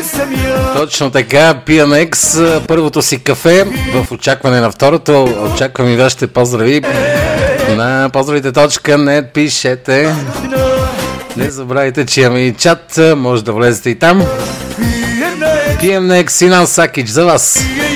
Точно така, PMX, първото си кафе в очакване на второто. Очаквам и вашите поздрави на поздравите.net, пишете. Не забравяйте, че имаме и чат, може да влезете и там. PMX, Синан Сакич за вас.